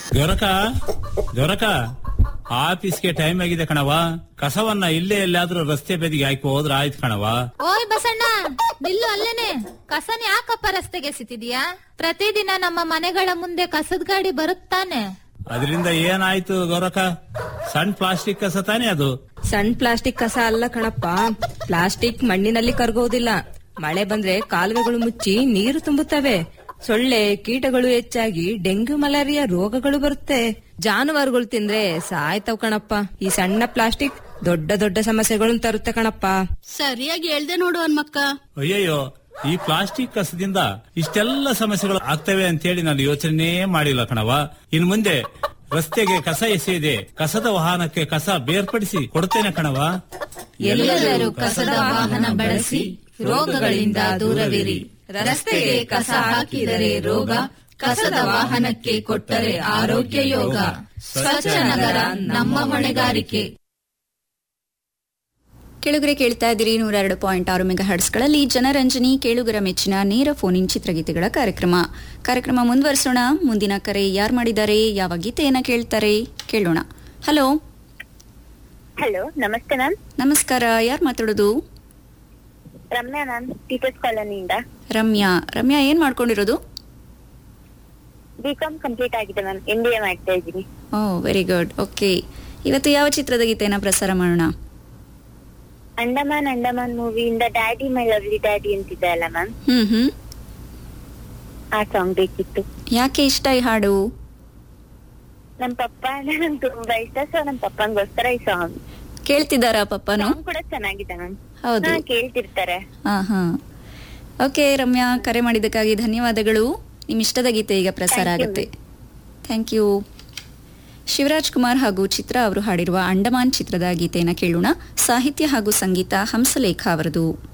ಗೊರಕ ಗೊರಕ, ಆಫೀಸ್ಗೆ ಟೈಮ್ ಆಗಿದೆ ಕಣವ. ಕಸವನ್ನ ಇಲ್ಲೇ ಎಲ್ಲಾದ್ರೂ ರಸ್ತೆ ಬದಿಗೆ ಹಾಕಿ ಹೋದ್ರ ಆಯ್ತು ಕಣವ. ಓಯ್ ಬಸಣ್ಣ, ನಿಲ್ಲು ಅಲ್ಲೇನೆ. ಕಸನ ಯಾಕಪ್ಪ ರಸ್ತೆಗೆ ಎಸಿತಿದ್ಯಾ? ಪ್ರತಿದಿನ ನಮ್ಮ ಮನೆಗಳ ಮುಂದೆ ಕಸದ ಗಾಡಿ ಬರುತ್ತಾನೆ. ಅದರಿಂದ ಏನಾಯ್ತು ಗೊರಕ? ಸಣ್ಣ ಪ್ಲಾಸ್ಟಿಕ್ ಕಸ ತಾನೇ ಅದು. ಸಣ್ಣ ಪ್ಲಾಸ್ಟಿಕ್ ಕಸ ಅಲ್ಲ ಕಣಪ್ಪ. ಪ್ಲಾಸ್ಟಿಕ್ ಮಣ್ಣಿನಲ್ಲಿ ಕರಗೋದಿಲ್ಲ. ಮಳೆ ಬಂದ್ರೆ ಕಾಲುವೆಗಳು ಮುಚ್ಚಿ ನೀರು ತುಂಬುತ್ತವೆ. ಸೊಳ್ಳೆ ಕೀಟಗಳು ಹೆಚ್ಚಾಗಿ ಡೆಂಗ್ಯೂ ಮಲೇರಿಯಾ ರೋಗಗಳು ಬರುತ್ತೆ. ಜಾನುವಾರುಗಳು ತಿಂದ್ರೆ ಸಾಯ್ತವ್ ಕಣಪ್ಪ. ಈ ಸಣ್ಣ ಪ್ಲಾಸ್ಟಿಕ್ ದೊಡ್ಡ ದೊಡ್ಡ ಸಮಸ್ಯೆಗಳನ್ನು ತರುತ್ತೆ ಕಣಪ್ಪ. ಸರಿಯಾಗಿ ಹೇಳ್ದೆ ನೋಡು ಹನ್ಮಕ್ಕ. ಅಯ್ಯಯ್ಯೋ, ಈ ಪ್ಲಾಸ್ಟಿಕ್ ಕಸದಿಂದ ಇಷ್ಟೆಲ್ಲ ಸಮಸ್ಯೆಗಳು ಆಗ್ತವೆ ಅಂತೇಳಿ ನಾನು ಯೋಚನೆ ಮಾಡಿಲ್ಲ ಕಣವ. ಇನ್ ಮುಂದೆ ರಸ್ತೆಗೆ ಕಸ ಎಸೆಯದೆ ಕಸದ ವಾಹನಕ್ಕೆ ಕಸ ಬೇರ್ಪಡಿಸಿ ಕೊಡ್ತೇನೆ ಕಣವ. ಎಲ್ಲರೂ ಕಸದ ವಾಹನ ಬಳಸಿ ರೋಗಗಳಿಂದ ದೂರವಿರಿ. ರಸ್ತೆಗೆ ಕಸ ಹಾಕಿದರೆ ರೋಗ, ಕಸದ ವಾಹನಕ್ಕೆ ಕೊಟ್ಟರೆ ಆರೋಗ್ಯ ಯೋಗ. ಸ್ವಚ್ಛ ನಗರ ನಮ್ಮ ಹೊಣೆಗಾರಿಕೆ. ಕೇಳುಗರೆ ಕೇಳ್ತಾ ಇದ್ದೀರಿ 102.6 ಮೆಗಾಹರ್ಟ್ಸ್ಗಳಲ್ಲಿ ಜನರಂಜನಿ, ಕೇಳುಗರ ಮೆಚ್ಚಿನ ನೇರ ಫೋನ್ ಇನ್ ಚಿತ್ರಗೀತೆಗಳ ಕಾರ್ಯಕ್ರಮ ಮುಂದುವರಿಸೋಣ. ಮುಂದಿನ ಕರೆ ಯಾರು ಮಾಡಿದ್ದಾರೆ, ಯಾವ ಗೀತೆಯನ್ನ ಕೇಳ್ತಾರೆ ಕೇಳೋಣ. ಹಲೋ ಹಲೋ, ನಮಸ್ತೆ ಮ್ಯಾಮ್. ನಮಸ್ಕಾರ, ಯಾರು ಮಾತಾಡೋದು? Ramya ma'am, teachers ಕಾಲೋನಿಯಿಂದ. ರಮ್ಯಾ ಏನ್ ಮಾಡ್ಕೊಂಡಿರೋದು? ಬಿಕಾಮ್ ಕಂಪ್ಲೀಟ್ ಆಗಿದೆ ಮ್ಯಾಮ್, MBA ಮಾಡ್ತಾ ಇದ್ದೀನಿ. Very good. ಓಕೆ, ಇವತ್ತು ಯಾವ ಚಿತ್ರದ ಗೀತೆಯನ್ನ ಪ್ರಸಾರ ಮಾಡೋಣ? Andaman ಮೂವಿಯಿಂದ daddy my lovely daddy ಅಂತಿದೆ ಅಲ್ಲ ಮ್ಯಾಮ್, ಆ ಸಾಂಗ್ ಬೇಕಿತ್ತು. ಯಾಕೆ ಇಷ್ಟ ಈ ಹಾಡು? ನಮ್ ಪಪ್ಪ ನಂಗೆ ತುಂಬಾ ಇಷ್ಟ, ಸೊ ನಮ್ ಪಪ್ಪನ್ಗೋಸ್ಕರ ಈ ಸಾಂಗ್. ಕೇಳ್ತಿದ್ದಾರಾ ಪಪ್ಪನು? ಕೂಡ ಚೆನ್ನಾಗಿದೆ ಮ್ಯಾಮ್. ಹೌದು, ಕೇಳ್ತಿರ್ತಾರೆ. ಓಕೆ ರಮ್ಯಾ, ಕರೆ ಮಾಡಿದ್ದಕ್ಕಾಗಿ ಧನ್ಯವಾದಗಳು. ನಿಮ್ ಇಷ್ಟದ ಗೀತೆ ಈಗ ಪ್ರಸಾರ ಆಗುತ್ತೆ. Thank you. ಶಿವರಾಜ್ ಕುಮಾರ್ ಹಾಗೂ ಚಿತ್ರ ಅವರು ಹಾಡಿರುವ ಅಂಡಮಾನ್ ಚಿತ್ರದ ಗೀತೆಯನ್ನು ಕೇಳೋಣ. ಸಾಹಿತ್ಯ ಹಾಗೂ ಸಂಗೀತ ಹಂಸಲೇಖ ಅವರದು.